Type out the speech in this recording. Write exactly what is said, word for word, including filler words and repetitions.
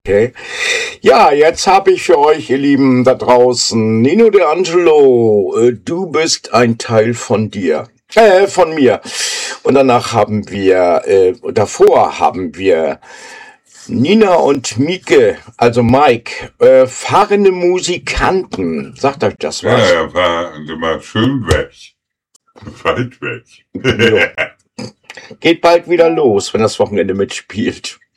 Okay. Ja, jetzt habe ich für euch, ihr Lieben da draußen, Nino De Angelo, äh, du bist ein Teil von dir. Äh, von mir. Und danach haben wir, äh, davor haben wir Nina und Mieke, also Mike, äh, fahrende Musikanten. Sagt euch das Ja, was? er war immer schön weg. Weit weg. Jo. Geht bald wieder los, wenn das Wochenende mitspielt.